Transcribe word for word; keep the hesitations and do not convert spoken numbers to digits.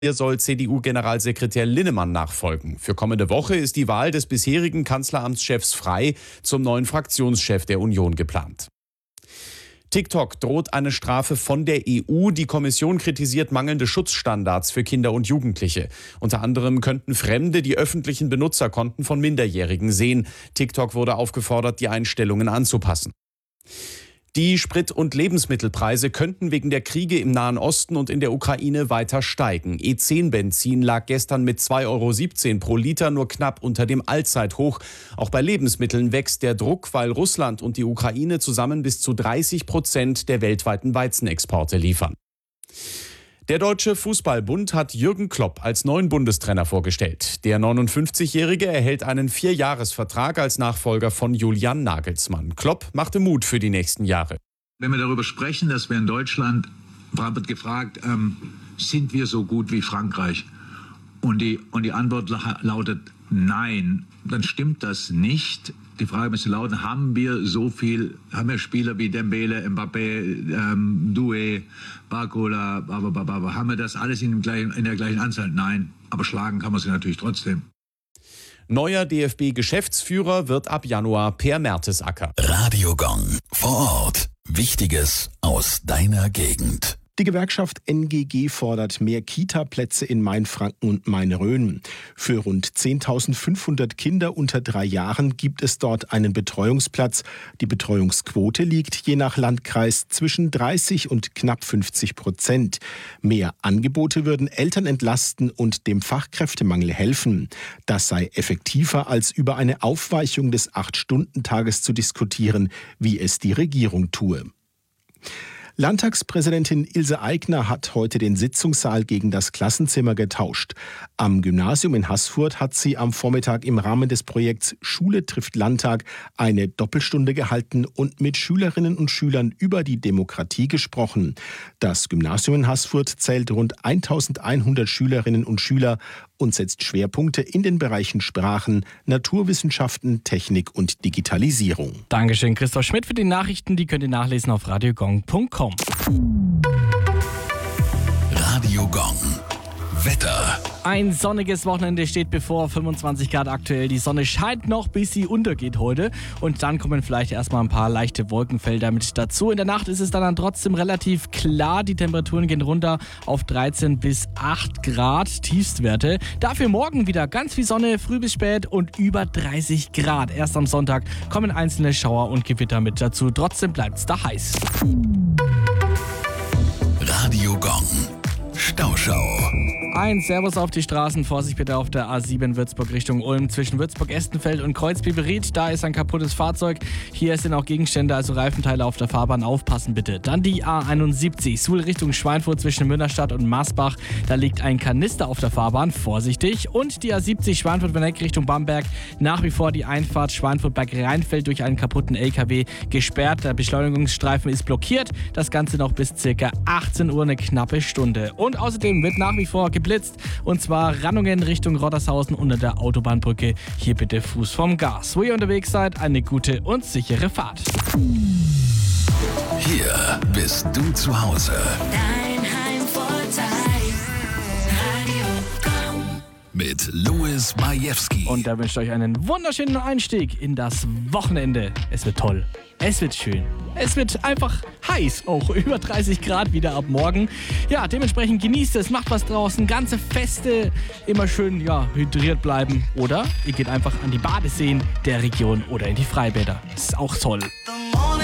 Hier soll C D U-Generalsekretär Linnemann nachfolgen. Für kommende Woche ist die Wahl des bisherigen Kanzleramtschefs Frey zum neuen Fraktionschef der Union geplant. TikTok droht eine Strafe von der E U. Die Kommission kritisiert mangelnde Schutzstandards für Kinder und Jugendliche. Unter anderem könnten Fremde die öffentlichen Benutzerkonten von Minderjährigen sehen. TikTok wurde aufgefordert, die Einstellungen anzupassen. Die Sprit- und Lebensmittelpreise könnten wegen der Kriege im Nahen Osten und in der Ukraine weiter steigen. E zehn Benzin lag gestern mit zwei Euro siebzehn pro Liter nur knapp unter dem Allzeithoch. Auch bei Lebensmitteln wächst der Druck, weil Russland und die Ukraine zusammen bis zu dreißig Prozent der weltweiten Weizenexporte liefern. Der Deutsche Fußballbund hat Jürgen Klopp als neuen Bundestrainer vorgestellt. Der neunundfünfzigjährige erhält einen Vierjahresvertrag als Nachfolger von Julian Nagelsmann. Klopp machte Mut für die nächsten Jahre. Wenn wir darüber sprechen, dass wir in Deutschland, wird gefragt, ähm, sind wir so gut wie Frankreich? Und die, und die Antwort lautet nein, dann stimmt das nicht. Die Frage müsste lauten, haben wir so viel, haben wir Spieler wie Dembele, Mbappé, ähm, Doué, Barcola, babababa, haben wir das alles in, dem gleichen, in der gleichen Anzahl? Nein, aber schlagen kann man sie natürlich trotzdem. Neuer D F B-Geschäftsführer wird ab Januar Per Mertesacker. Radio Gong vor Ort. Wichtiges aus deiner Gegend. Die Gewerkschaft N G G fordert mehr Kita-Plätze in Mainfranken und Main-Rhön. Für rund zehntausendfünfhundert Kinder unter drei Jahren gibt es dort einen Betreuungsplatz. Die Betreuungsquote liegt je nach Landkreis zwischen dreißig und knapp fünfzig Prozent. Mehr Angebote würden Eltern entlasten und dem Fachkräftemangel helfen. Das sei effektiver, als über eine Aufweichung des acht-Stunden-Tages zu diskutieren, wie es die Regierung tue. Landtagspräsidentin Ilse Aigner hat heute den Sitzungssaal gegen das Klassenzimmer getauscht. Am Gymnasium in Haßfurt hat sie am Vormittag im Rahmen des Projekts Schule trifft Landtag eine Doppelstunde gehalten und mit Schülerinnen und Schülern über die Demokratie gesprochen. Das Gymnasium in Haßfurt zählt rund eintausendeinhundert Schülerinnen und Schüler und setzt Schwerpunkte in den Bereichen Sprachen, Naturwissenschaften, Technik und Digitalisierung. Dankeschön, Christoph Schmidt, für die Nachrichten. Die könnt ihr nachlesen auf radiogong punkt com. Radio Gong. Wetter. Ein sonniges Wochenende steht bevor, fünfundzwanzig Grad aktuell. Die Sonne scheint noch, bis sie untergeht heute. Und dann kommen vielleicht erstmal ein paar leichte Wolkenfelder mit dazu. In der Nacht ist es dann, dann trotzdem relativ klar. Die Temperaturen gehen runter auf dreizehn bis acht Grad Tiefstwerte. Dafür morgen wieder ganz viel Sonne, früh bis spät und über dreißig Grad. Erst am Sonntag kommen einzelne Schauer und Gewitter mit dazu. Trotzdem bleibt es da heiß. Radio Gong. Stauschau. Ein Servus auf die Straßen. Vorsicht bitte auf der A sieben Würzburg Richtung Ulm zwischen Würzburg-Estenfeld und Kreuzbiberried. Da ist ein kaputtes Fahrzeug. Hier sind auch Gegenstände, also Reifenteile auf der Fahrbahn. Aufpassen bitte. Dann die A einundsiebzig Suhl Richtung Schweinfurt zwischen Münnerstadt und Maasbach. Da liegt ein Kanister auf der Fahrbahn. Vorsichtig. Und die A siebzig Schweinfurt-Werneck Richtung Bamberg. Nach wie vor die Einfahrt Schweinfurt-Berg-Rheinfeld durch einen kaputten L K W gesperrt. Der Beschleunigungsstreifen ist blockiert. Das Ganze noch bis ca. achtzehn Uhr, eine knappe Stunde. Und außerdem wird nach wie vor geblitzt, und zwar Rannungen Richtung Rottershausen unter der Autobahnbrücke. Hier bitte Fuß vom Gas. Wo ihr unterwegs seid, eine gute und sichere Fahrt. Hier bist du zu Hause. Dein Heimvorteil. Radio Gong. Mit Louis Majewski. Und da wünsche ich euch einen wunderschönen Einstieg in das Wochenende. Es wird toll. Es wird schön. Es wird einfach heiß, auch über dreißig Grad wieder ab morgen. Ja, dementsprechend genießt es, macht was draußen, ganze Feste, immer schön ja, hydriert bleiben. Oder ihr geht einfach an die Badeseen der Region oder in die Freibäder. Das ist auch toll.